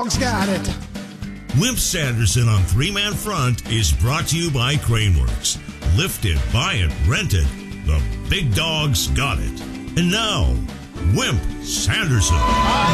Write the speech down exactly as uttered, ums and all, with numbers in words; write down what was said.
dog's got it. Wimp Sanderson on Three Man Front is brought to you by Craneworks. Lift it, buy it, rent it. The big dog's got it. And now, Wimp Sanderson.